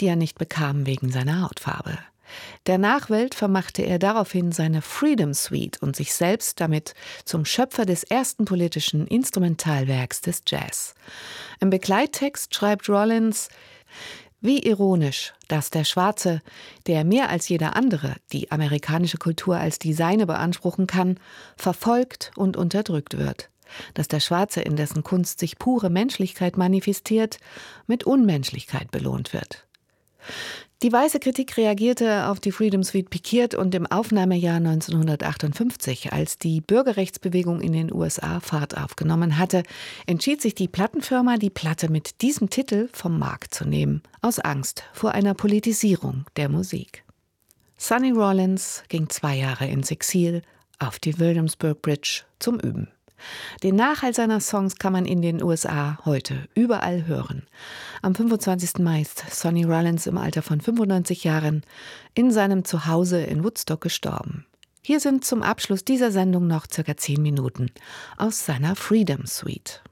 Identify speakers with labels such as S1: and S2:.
S1: die er nicht bekam wegen seiner Hautfarbe. Der Nachwelt vermachte er daraufhin seine Freedom Suite und sich selbst damit zum Schöpfer des ersten politischen Instrumentalwerks des Jazz. Im Begleittext schreibt Rollins: Wie ironisch, dass der Schwarze, der mehr als jeder andere die amerikanische Kultur als die seine beanspruchen kann, verfolgt und unterdrückt wird. Dass der Schwarze, in dessen Kunst sich pure Menschlichkeit manifestiert, mit Unmenschlichkeit belohnt wird. Die weiße Kritik reagierte auf die Freedom Suite pikiert und im Aufnahmejahr 1958, als die Bürgerrechtsbewegung in den USA Fahrt aufgenommen hatte, entschied sich die Plattenfirma, die Platte mit diesem Titel vom Markt zu nehmen, aus Angst vor einer Politisierung der Musik. Sonny Rollins ging 2 Jahre ins Exil auf die Williamsburg Bridge zum Üben. Den Nachhall seiner Songs kann man in den USA heute überall hören. Am 25. Mai ist Sonny Rollins im Alter von 95 Jahren in seinem Zuhause in Woodstock gestorben. Hier sind zum Abschluss dieser Sendung noch ca. 10 Minuten aus seiner Freedom Suite.